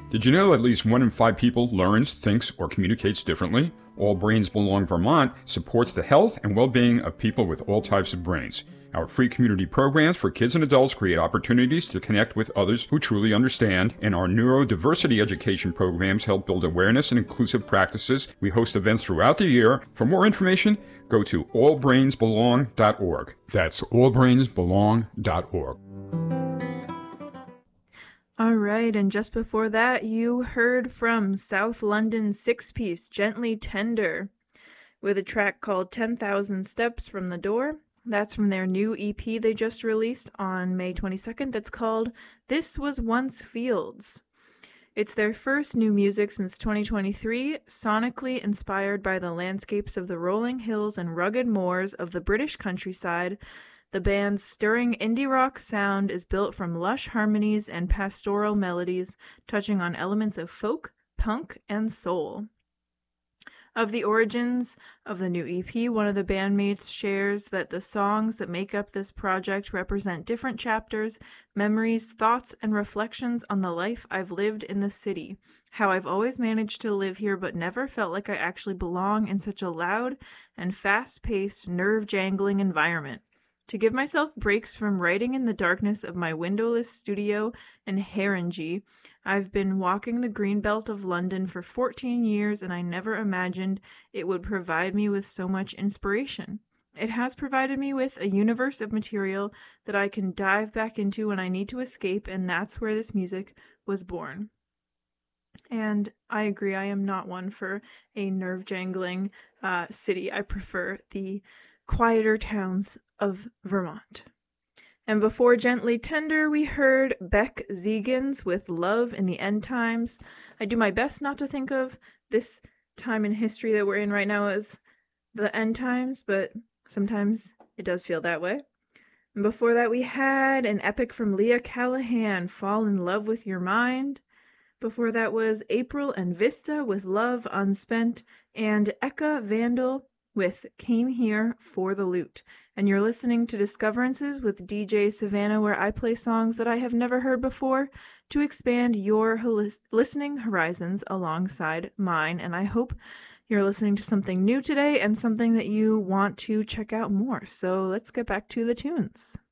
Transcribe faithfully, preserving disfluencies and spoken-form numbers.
Did you know at least one in five people learns, thinks, or communicates differently? All Brains Belong Vermont supports the health and well-being of people with all types of brains. Our free community programs for kids and adults create opportunities to connect with others who truly understand, and our neurodiversity education programs help build awareness and inclusive practices. We host events throughout the year. For more information, go to all brains belong dot org. That's all brains belong dot org. All right, and just before that, you heard from South London six-piece Gently Tender with a track called ten thousand Steps from the Door. That's from their new E P they just released on May twenty-second that's called This Was Once Fields. It's their first new music since twenty twenty-three, sonically inspired by the landscapes of the rolling hills and rugged moors of the British countryside. The band's stirring indie rock sound is built from lush harmonies and pastoral melodies, touching on elements of folk, punk, and soul. Of the origins of the new E P, one of the bandmates shares that the songs that make up this project represent different chapters, memories, thoughts, and reflections on the life I've lived in the city, how I've always managed to live here but never felt like I actually belong in such a loud and fast-paced, nerve-jangling environment. To give myself breaks from writing in the darkness of my windowless studio in Haringey, I've been walking the green belt of London for fourteen years, and I never imagined it would provide me with so much inspiration. It has provided me with a universe of material that I can dive back into when I need to escape, and that's where this music was born. And I agree, I am not one for a nerve-jangling uh, city. I prefer the quieter towns of Vermont. And before Gently Tender, we heard Beck Zegans with Love in the End Times. I do my best not to think of this time in history that we're in right now as the end times, but sometimes it does feel that way. And before that, we had an epic from Leah Callahan, Fall in Love with Your Mind. Before that was April and Vista with Love Unspent, and Eka Vandal with Came Here for the Loot. And you're listening to Discoverances with D J Savannah, where I play songs that I have never heard before to expand your holis- listening horizons alongside mine. And I hope you're listening to something new today and something that you want to check out more. So let's get back to the tunes.